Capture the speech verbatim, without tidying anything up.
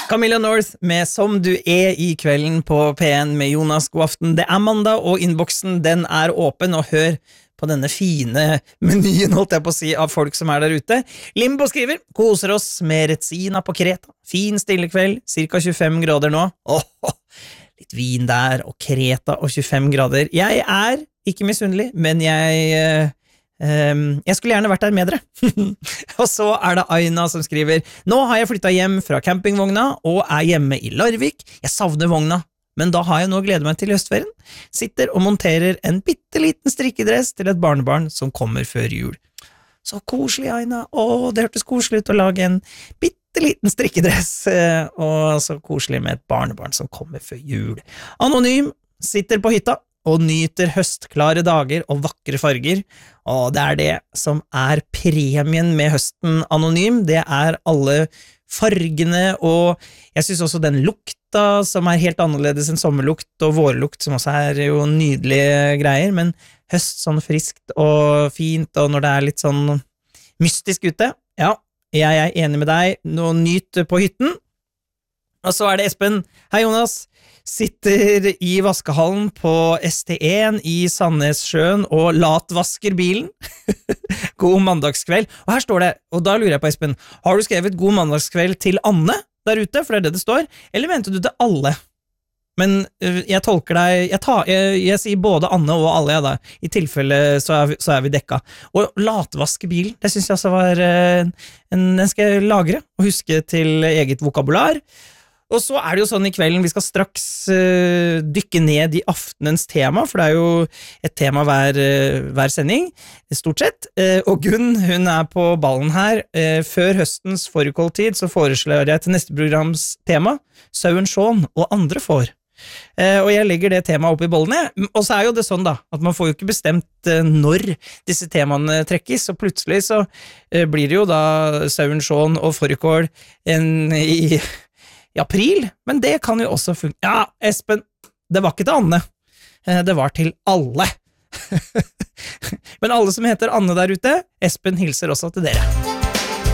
Camilla North med Som du er i kvelden på P en med Jonas. God aften, det er mandag, og innboksen den er åpen, og hør på denne fine menyen, holdt jeg på å si, av folk som er der ute. Limbo skriver, koser oss med Retsina på Kreta. Fin stille kveld, cirka tjuefem grader nå. Åh, litt vin der, og Kreta og tjuefem grader. Jeg er ikke misunnelig, men jeg... Um, jeg skulle gjerne vært der med dere. Og så er det Aina som skriver, nå har jeg flyttet hjem fra campingvogna og er hjemme i Larvik. Jeg savner vogna, men da har jeg nå gledet meg til høstferien. Sitter og monterer en bitteliten strikkedress til et barnebarn som kommer før jul. Så koselig, Aina. Åh, det hørtes koselig ut å lage en bitteliten strikkedress, og så koselig med et barnebarn som kommer før jul. Anonym sitter på hytta og nyter høstklare dager og vakre farger, og det er det som er premien med høsten Anonym. Det er alle fargene, og jeg synes også den lukta som er helt annerledes enn sommerlukt og vårlukt, som også er jo nydelige greier, men høst sånn friskt og fint, og når det er litt sånn mystisk ute, ja, jeg er enig med deg, nå nyt på hytten. Og så er det Espen. Hei Jonas, sitter i vaskehallen på S T en i Sandnessjøen og latvasker bilen. God mandagskveld. Og her står det, og da lurer jeg på Espen, har du skrevet god mandagskveld til Anne der ute, for det er det det står, eller mente du til alle? Men jeg tolker deg, jeg, tar, jeg, jeg sier både Anne og alle, jeg da. I tilfelle så er, vi, så er vi dekka. Og latvaske bilen, det synes jeg også var en, den skal jeg lagre og huske til eget vokabular. Og så er det jo sånn i kvelden, vi skal straks uh, dykke ned i aftenens tema, for det er jo et tema hver, uh, hver sending, stort sett. Uh, og Gunn, hun er på ballen her. Uh, før høstens fårikåltid så foreslår jeg til neste programs tema, Sauen Sjån og andre får. Uh, og jeg legger det temaet opp i bollene, og så er jo det sånn da, at man får jo ikke bestemt uh, når disse temaene trekkes, og plutselig så uh, blir det jo da Sauen Sjån og fårikål en i... i april, men det kan jo også funke. Ja, Espen, det var ikke til Anne. Det var til alle. Men alle som heter Anne der ute, Espen hilser også til dere.